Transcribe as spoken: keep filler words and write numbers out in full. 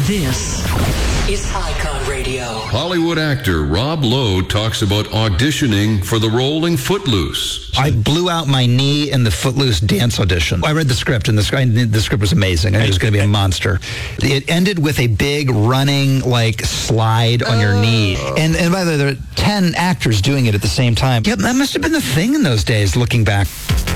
This is Icon Radio. Hollywood actor Rob Lowe talks about auditioning for the role in Footloose. I blew out my knee in the Footloose dance audition. I read the script, and the, sc- the script was amazing. I knew it was going to be a monster. It ended with a big running, like, slide on your knee. And, and by the way, there were ten actors doing it at the same time. Yeah, that must have been the thing in those days, looking back.